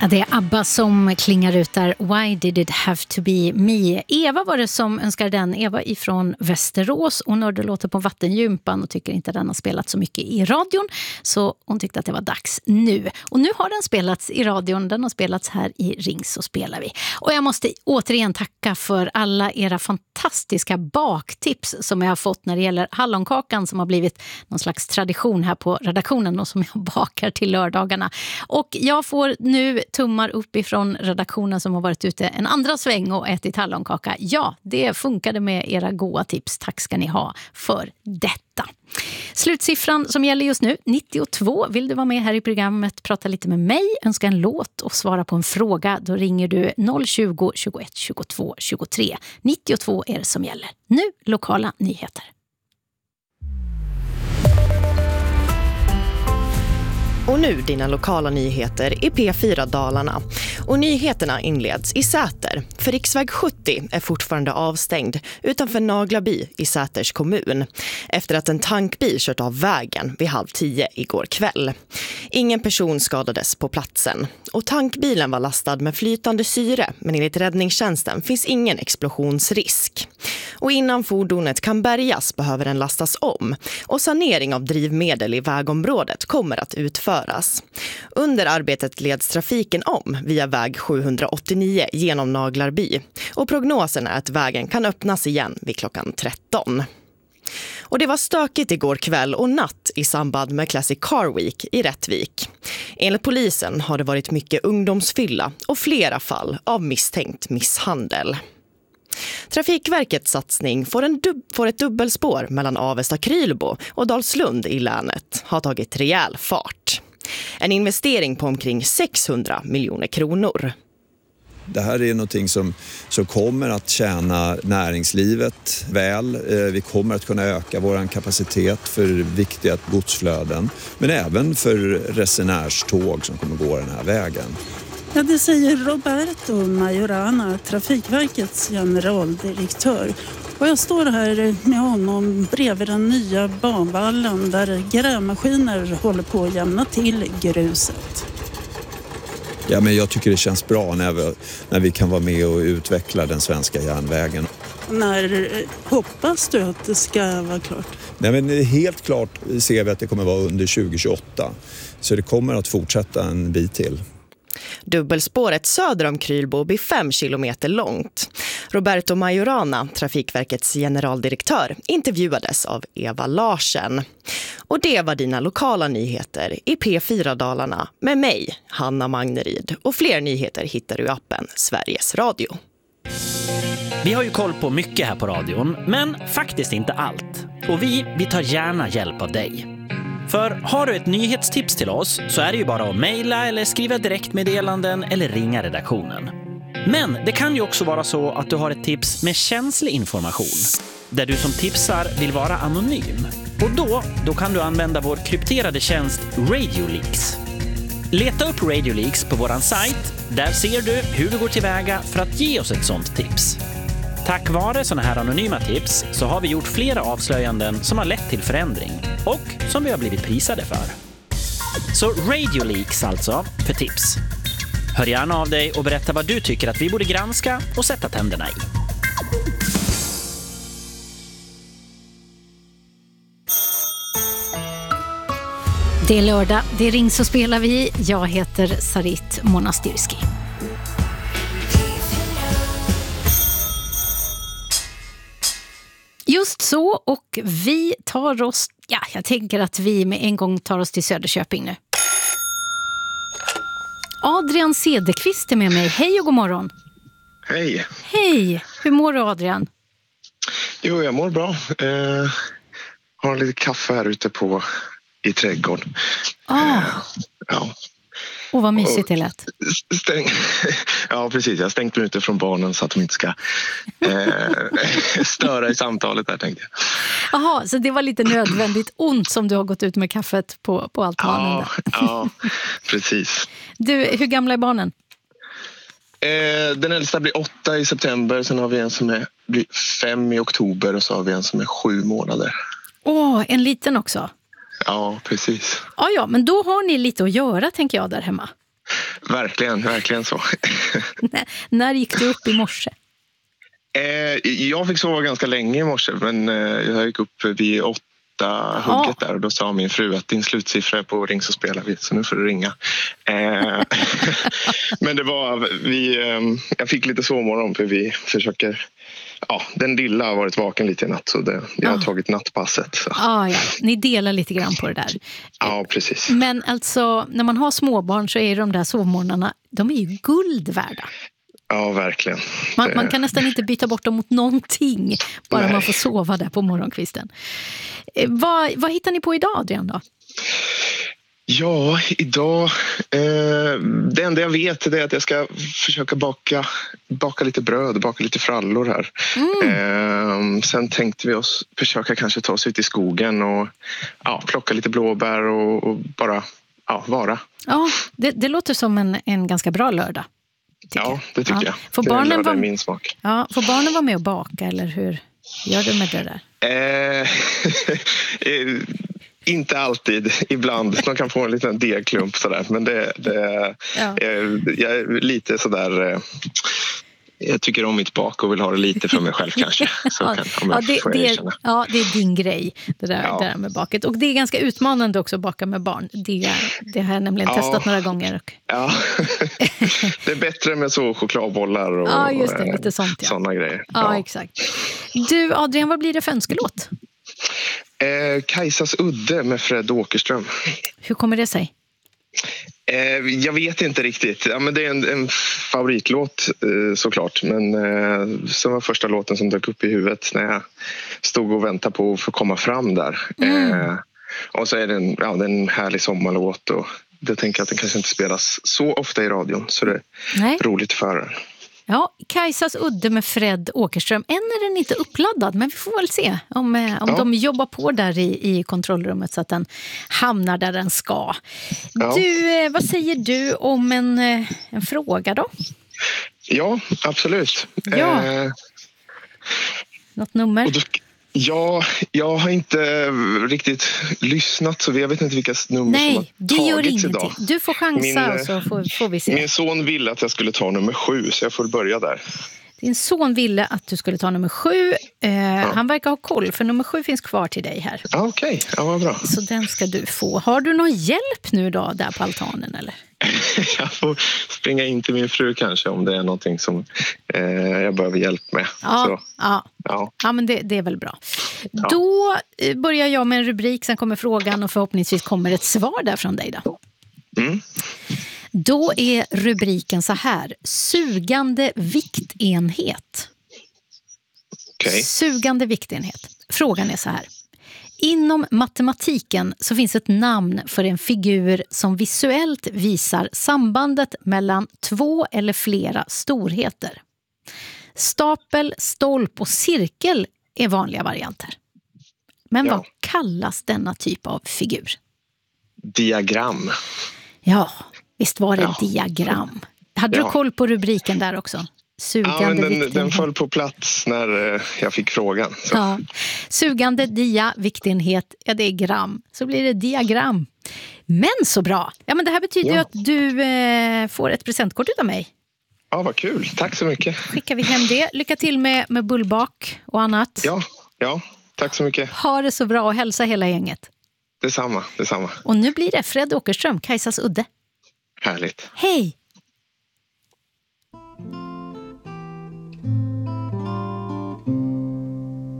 Ja, det är ABBA som klingar ut där. Why did it have to be me? Eva var det som önskade den. Eva ifrån Västerås. Hon hörde låter på Vattengympan och tycker inte den har spelat så mycket i radion. Så hon tyckte att det var dags nu. Och nu har den spelats i radion. Den har spelats här i Ring så spelar vi. Och jag måste återigen tacka för alla era fantastiska baktips som jag har fått när det gäller hallonkakan som har blivit någon slags tradition här på redaktionen och som jag bakar till lördagarna. Och jag får nu tummar upp ifrån redaktionen som har varit ute en andra sväng och ätit hallonkaka. Ja, det funkade med era goda tips. Tack ska ni ha för detta. Slutsiffran som gäller just nu, 92. Vill du vara med här i programmet, prata lite med mig, önska en låt och svara på en fråga, då ringer du 020 21 22 23. 92 är det som gäller. Nu lokala nyheter. Och nu dina lokala nyheter i P4 Dalarna. Och nyheterna inleds i Säter. För riksväg 70 är fortfarande avstängd utanför Naglaby i Säters kommun. Efter att en tankbil kört av vägen vid 9:30 igår kväll. Ingen person skadades på platsen. Och tankbilen var lastad med flytande syre, men enligt räddningstjänsten finns ingen explosionsrisk. Och innan fordonet kan bärgas behöver den lastas om. Och sanering av drivmedel i vägområdet kommer att utföras. Under arbetet leds trafiken om via väg 789 genom Naglarby. Och prognosen är att vägen kan öppnas igen vid klockan 13. Och det var stökigt igår kväll och natt i samband med Classic Car Week i Rättvik. Enligt polisen har det varit mycket ungdomsfylla och flera fall av misstänkt misshandel. Trafikverkets satsning får ett dubbelspår mellan Avesta-Krylbo och Dalslund i länet har tagit rejäl fart. En investering på omkring 600 miljoner kronor. Det här är någonting som kommer att tjäna näringslivet väl. Vi kommer att kunna öka vår kapacitet för viktiga godsflöden. Men även för resenärståg som kommer gå den här vägen. Ja, det säger Roberto Majorana, Trafikverkets generaldirektör. Och jag står här med honom bredvid den nya banvallen där grävmaskiner håller på att jämna till gruset. Ja, men jag tycker det känns bra när vi kan vara med och utveckla den svenska järnvägen. När hoppas du att det ska vara klart? Nej, men helt klart ser vi att det kommer vara under 2028. Så det kommer att fortsätta en bit till. Dubbelspåret söder om Krylbo blir 5 kilometer långt. Roberto Majorana, Trafikverkets generaldirektör, intervjuades av Eva Larsen. Och det var dina lokala nyheter i P4 Dalarna med mig, Hanna Magneryd. Och fler nyheter hittar du i appen Sveriges Radio. Vi har ju koll på mycket här på radion, men faktiskt inte allt. Och vi tar gärna hjälp av dig. För har du ett nyhetstips till oss så är det ju bara att mejla eller skriva direktmeddelanden eller ringa redaktionen. Men det kan ju också vara så att du har ett tips med känslig information där du som tipsar vill vara anonym. Och då kan du använda vår krypterade tjänst Radio Leaks. Leta upp Radio Leaks på våran sajt. Där ser du hur du går tillväga för att ge oss ett sånt tips. Tack vare såna här anonyma tips så har vi gjort flera avslöjanden som har lett till förändring och som vi har blivit prisade för. Så Radio Leaks alltså för tips. Hör gärna av dig och berätta vad du tycker att vi borde granska och sätta tänderna i. Det är lördag, det är Ring så spelar vi. Jag heter Sarit Monastirski. Just så, och vi tar oss, jag tänker att vi med en gång tar oss till Söderköping nu. Adrian Cederqvist är med mig. Hej och god morgon. Hej. Hej, hur mår du Adrian? Jo, jag mår bra. Har lite kaffe här ute i trädgården. Ja. Och vad mysigt det lät. Ja, precis. Jag har stängt mig ute från barnen så att de inte ska störa i samtalet där, tänkte jag. Jaha, så det var lite nödvändigt ont som du har gått ut med kaffet på altanen. Ja, precis. Du, hur gamla är barnen? Den äldsta blir 8 i september. Sen har vi en som blir 5 i oktober. Och så har vi en som är 7 månader. En liten också. Ja, precis. Ja, men då har ni lite att göra, tänker jag, där hemma. verkligen så. När gick du upp i morse? Jag fick sova ganska länge i morse, men jag gick upp vid 8 hugget där och då sa min fru att din slutsiffra är på Ring så spelar vi, så nu får du ringa. Men det var, jag fick lite sovmorgon för vi försöker, den lilla har varit vaken lite i natt så jag har tagit nattpasset. Så. Ja, ni delar lite grann på det där. Ja, precis. Men alltså, när man har småbarn så är de där sovmorgnarna, de är ju guld värda. Ja, verkligen. Man kan nästan inte byta bort dem mot någonting, bara man får sova där på morgonkvisten. Vad hittar ni på idag, Adrian, då? Ja, idag... det enda jag vet är att jag ska försöka baka lite bröd, baka lite frallor här. Sen tänkte vi oss försöka kanske ta oss ut i skogen och plocka lite blåbär och bara vara. Ja, det låter som en ganska bra lördag. Ja, det tycker jag. Får barnen vara min smak. Ja, får barnen vara med och baka, eller hur gör du med det där? Inte alltid, ibland. De kan få en liten degklump sådär, men jag är lite sådär... Jag tycker om mitt bak och vill ha det lite för mig själv kanske. Så det är din grej, det där med baket. Och det är ganska utmanande också att baka med barn. Det har jag nämligen testat några gånger. Ja, det är bättre med så chokladbollar och just det, lite sånt, sådana grejer. Ja, exakt. Du, Adrian, vad blir det för önskelåt? Kajsas udde med Fred Åkerström. Hur kommer det sig? Jag vet inte riktigt. Ja, men det är en favoritlåt såklart. Men som var första låten som dök upp i huvudet när jag stod och väntade på att få komma fram där. Och så är det en härlig sommarlåt. Och jag tänker att den kanske inte spelas så ofta i radion. Så det är roligt för den. Ja, Kajsas udde med Fred Åkerström. Än är den inte uppladdad, men vi får väl se om de jobbar på där i kontrollrummet så att den hamnar där den ska. Ja. Du, vad säger du om en fråga då? Ja, absolut. Ja. Något nummer? Ja, jag har inte riktigt lyssnat så jag vet inte vilka nummer som har det gör tagits ingenting. idag. Du får chansa och så får vi se. Min son ville att jag skulle ta nummer 7 så jag får börja där. Din son ville att du skulle ta nummer 7. Han verkar ha koll för nummer 7 finns kvar till dig här. Ja, okej. Ja, vad bra. Så den ska du få. Har du någon hjälp nu då där på altanen eller? Jag får springa in till min fru kanske om det är någonting som jag behöver hjälp med. Ja, men det är väl bra. Ja. Då börjar jag med en rubrik, sen kommer frågan och förhoppningsvis kommer ett svar där från dig då. Då är rubriken så här: sugande viktenhet. Okay. Sugande viktenhet. Frågan är så här: inom matematiken så finns ett namn för en figur som visuellt visar sambandet mellan två eller flera storheter. Stapel, stolp och cirkel är vanliga varianter. Men vad kallas denna typ av figur? Diagram. Ja, visst var det diagram. Hade du koll på rubriken där också? Sugande den föll på plats när jag fick frågan. Så. Ja. Sugande viktenhet, det är gram. Så blir det diagram. Men så bra. Ja, men det här betyder ju att du får ett presentkort utav mig. Ja, vad kul. Tack så mycket. Skickar vi hem det. Lycka till med bullbak och annat. Ja, tack så mycket. Ha det så bra och hälsa hela gänget. Detsamma. Och nu blir det Fred Åkerström, Kajsas udde. Härligt. Hej!